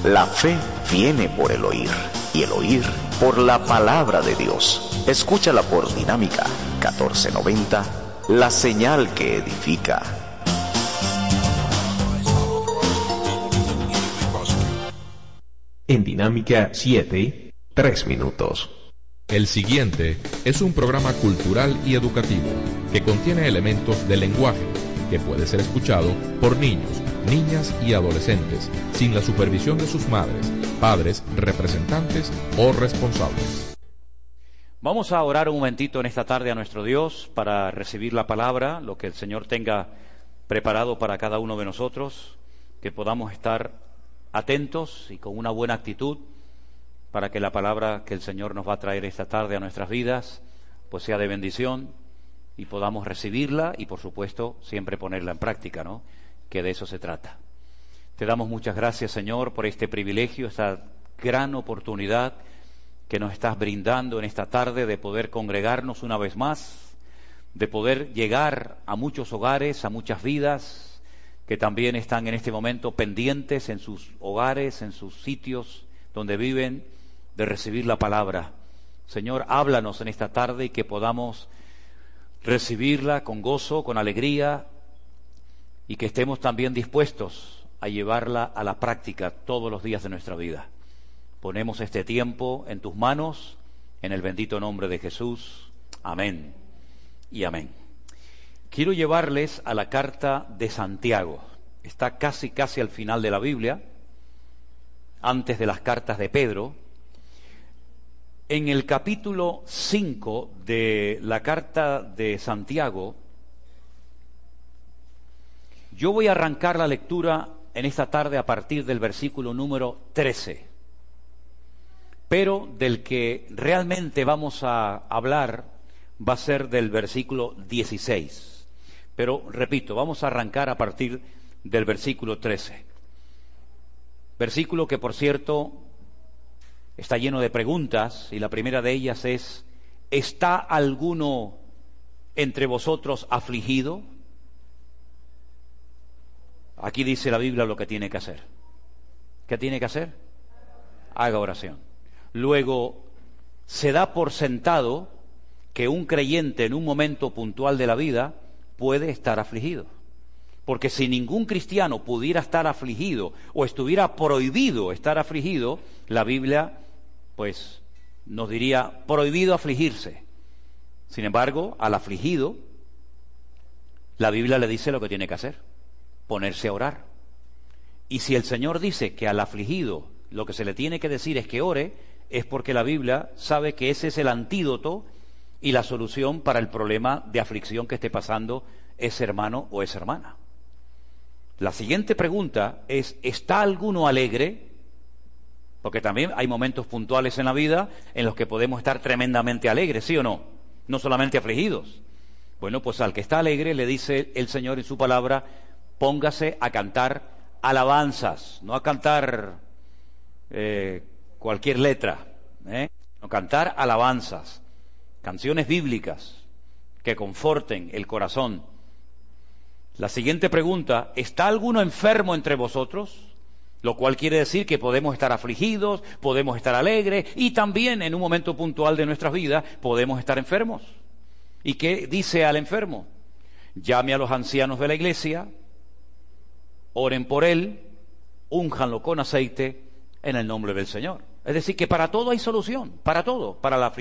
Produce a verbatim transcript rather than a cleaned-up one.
La fe viene por el oír, y el oír por la palabra de Dios. Escúchala por Dinámica catorce noventa, la señal que edifica. En Dinámica siete, tres minutos. El siguiente es un programa cultural y educativo que contiene elementos del lenguaje que puede ser escuchado por niños, niñas y adolescentes sin la supervisión de sus madres, padres, representantes o responsables. Vamos a orar un momentito en esta tarde a nuestro Dios para recibir la palabra, lo que el Señor tenga preparado para cada uno de nosotros, que podamos estar atentos y con una buena actitud para que la palabra que el Señor nos va a traer esta tarde a nuestras vidas pues sea de bendición y podamos recibirla y por supuesto siempre ponerla en práctica, ¿no? Que de eso se trata. Te damos muchas gracias, Señor, por este privilegio, esta gran oportunidad que nos estás brindando en esta tarde de poder congregarnos una vez más, de poder llegar a muchos hogares, a muchas vidas que también están en este momento pendientes en sus hogares, en sus sitios donde viven, de recibir la palabra. Señor, háblanos en esta tarde y que podamos recibirla con gozo, con alegría, y que estemos también dispuestos a llevarla a la práctica todos los días de nuestra vida. Ponemos este tiempo en tus manos, en el bendito nombre de Jesús. Amén y amén. Quiero llevarles a la carta de Santiago. Está casi, casi al final de la Biblia, antes de las cartas de Pedro. En el capítulo cinco de la carta de Santiago, yo voy a arrancar la lectura en esta tarde a partir del versículo número trece. Pero del que realmente vamos a hablar va a ser del versículo dieciséis. Pero, repito, vamos a arrancar a partir del versículo trece. Versículo que, por cierto, está lleno de preguntas, y la primera de ellas es: ¿está alguno entre vosotros afligido? Aquí dice la Biblia lo que tiene que hacer. ¿Qué tiene que hacer? Haga oración. Luego, se da por sentado que un creyente en un momento puntual de la vida puede estar afligido. Porque si ningún cristiano pudiera estar afligido o estuviera prohibido estar afligido, la Biblia pues nos diría prohibido afligirse. Sin embargo, al afligido, la Biblia le dice lo que tiene que hacer: ponerse a orar. Y si el Señor dice que al afligido lo que se le tiene que decir es que ore, es porque la Biblia sabe que ese es el antídoto y la solución para el problema de aflicción que esté pasando ese hermano o esa hermana. La siguiente pregunta es: ¿está alguno alegre? Porque también hay momentos puntuales en la vida en los que podemos estar tremendamente alegres, ¿sí o no? No solamente afligidos. Bueno, pues al que está alegre le dice el Señor en su palabra: póngase a cantar alabanzas, no a cantar eh, cualquier letra, ¿eh? No, cantar alabanzas, canciones bíblicas que conforten el corazón. La siguiente pregunta: ¿está alguno enfermo entre vosotros? Lo cual quiere decir que podemos estar afligidos, podemos estar alegres y también en un momento puntual de nuestras vidas podemos estar enfermos. ¿Y qué dice al enfermo? Llame a los ancianos de la iglesia, oren por él, únjanlo con aceite en el nombre del Señor. Es decir, que para todo hay solución, para todo, para la aflicción.